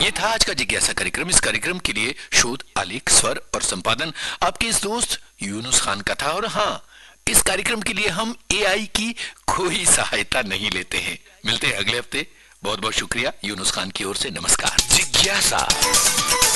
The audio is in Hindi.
ये था आज का जिज्ञासा कार्यक्रम। इस कार्यक्रम के लिए शोध, आलेख, स्वर और संपादन आपके इस दोस्त यूनुस खान का था। और हाँ, इस कार्यक्रम के लिए हम एआई की कोई सहायता नहीं लेते हैं। मिलते हैं अगले हफ्ते। बहुत बहुत शुक्रिया यूनुस खान की ओर से। नमस्कार। जिज्ञासा।